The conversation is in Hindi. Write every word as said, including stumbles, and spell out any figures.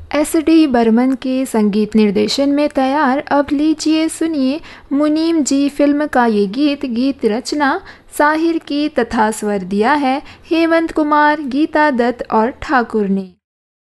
एस डी बर्मन के संगीत निर्देशन में तैयार अब लीजिए सुनिए मुनीम जी फिल्म का ये गीत। गीत रचना साहिर की तथा स्वर दिया है हेमंत कुमार, गीता दत्त और ठाकुर ने।